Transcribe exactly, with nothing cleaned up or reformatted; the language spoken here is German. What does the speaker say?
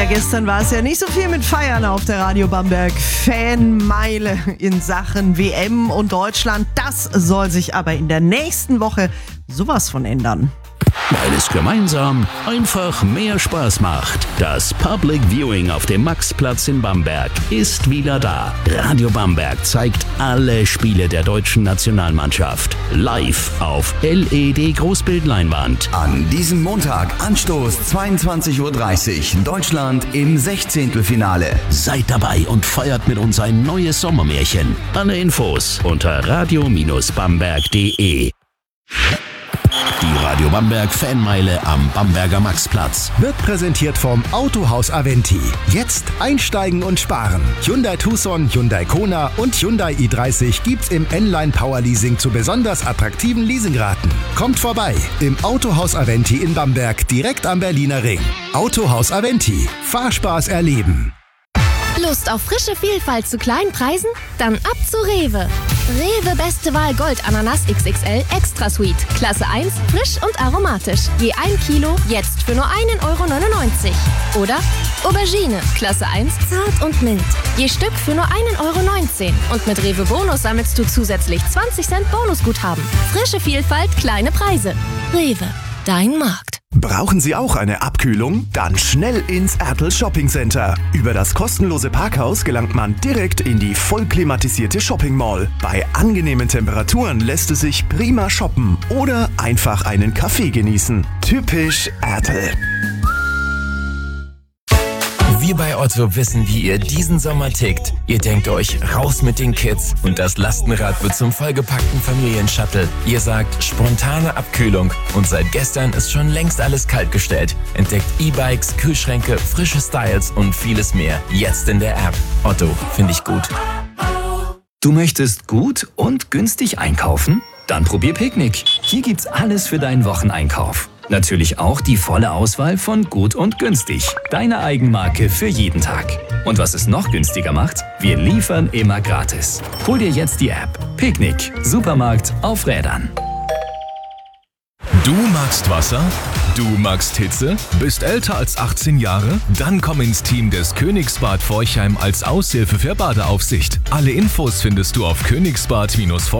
Ja, gestern war es ja nicht so viel mit Feiern auf der Radio Bamberg Fanmeile in Sachen W M und Deutschland. Das soll sich aber in der nächsten Woche sowas von ändern. Weil es gemeinsam einfach mehr Spaß macht. Das Public Viewing auf dem Maxplatz in Bamberg ist wieder da. Radio Bamberg zeigt alle Spiele der deutschen Nationalmannschaft live auf L E D-Großbildleinwand. An diesem Montag Anstoß zweiundzwanzig Uhr dreißig. Deutschland im Sechzehntelfinale. Seid dabei und feiert mit uns ein neues Sommermärchen. Alle Infos unter radio Bamberg punkt de. Die Radio Bamberg Fanmeile am Bamberger Maxplatz wird präsentiert vom Autohaus Aventi. Jetzt einsteigen und sparen. Hyundai Tucson, Hyundai Kona und Hyundai i dreißig gibt's im N-Line Power Leasing zu besonders attraktiven Leasingraten. Kommt vorbei im Autohaus Aventi in Bamberg, direkt am Berliner Ring. Autohaus Aventi. Fahrspaß erleben. Lust auf frische Vielfalt zu kleinen Preisen? Dann ab zu Rewe. Rewe Beste Wahl Gold Ananas X X L Extra Sweet. Klasse eins, frisch und aromatisch. Je ein Kilo, jetzt für nur einen Euro neunundneunzig. Oder Aubergine, Klasse eins, zart und mild. Je Stück für nur einen Euro neunzehn. Und mit Rewe Bonus sammelst du zusätzlich zwanzig Cent Bonusguthaben. Frische Vielfalt, kleine Preise. Rewe, dein Markt. Brauchen Sie auch eine Abkühlung? Dann schnell ins Ertl Shopping Center. Über das kostenlose Parkhaus gelangt man direkt in die voll klimatisierte Shopping Mall. Bei angenehmen Temperaturen lässt es sich prima shoppen oder einfach einen Kaffee genießen. Typisch Ertl. Wir bei Otto wissen, wie ihr diesen Sommer tickt. Ihr denkt euch, raus mit den Kids und das Lastenrad wird zum vollgepackten Familienshuttle. Ihr sagt, spontane Abkühlung und seit gestern ist schon längst alles kaltgestellt. Entdeckt E-Bikes, Kühlschränke, frische Styles und vieles mehr. Jetzt in der App. Otto, finde ich gut. Du möchtest gut und günstig einkaufen? Dann probier Picknick. Hier gibt's alles für deinen Wocheneinkauf. Natürlich auch die volle Auswahl von Gut und Günstig. Deine Eigenmarke für jeden Tag. Und was es noch günstiger macht? Wir liefern immer gratis. Hol dir jetzt die App. Picknick. Supermarkt auf Rädern. Du magst Wasser? Du magst Hitze? Bist älter als achtzehn Jahre? Dann komm ins Team des Königsbad Forchheim als Aushilfe für Badeaufsicht. Alle Infos findest du auf königsbad